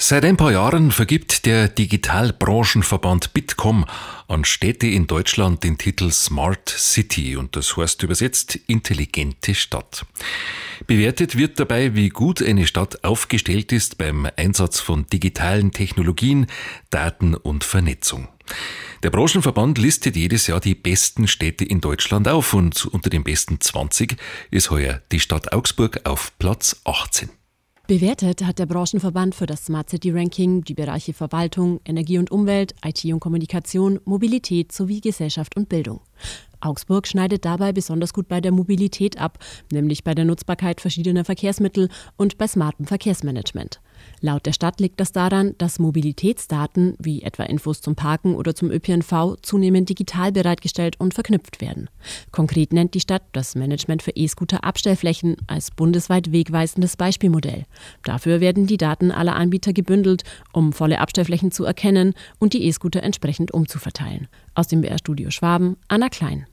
Seit ein paar Jahren vergibt der Digitalbranchenverband Bitkom an Städte in Deutschland den Titel Smart City und das heißt übersetzt intelligente Stadt. Bewertet wird dabei, wie gut eine Stadt aufgestellt ist beim Einsatz von digitalen Technologien, Daten und Vernetzung. Der Branchenverband listet jedes Jahr die besten Städte in Deutschland auf und unter den besten 20 ist heuer die Stadt Augsburg auf Platz 18. Bewertet hat der Branchenverband für das Smart City Ranking die Bereiche Verwaltung, Energie und Umwelt, IT und Kommunikation, Mobilität sowie Gesellschaft und Bildung. Augsburg schneidet dabei besonders gut bei der Mobilität ab, nämlich bei der Nutzbarkeit verschiedener Verkehrsmittel und bei smartem Verkehrsmanagement. Laut der Stadt liegt das daran, dass Mobilitätsdaten, wie etwa Infos zum Parken oder zum ÖPNV, zunehmend digital bereitgestellt und verknüpft werden. Konkret nennt die Stadt das Management für E-Scooter-Abstellflächen als bundesweit wegweisendes Beispielmodell. Dafür werden die Daten aller Anbieter gebündelt, um volle Abstellflächen zu erkennen und die E-Scooter entsprechend umzuverteilen. Aus dem BR-Studio Schwaben, Anna Klein.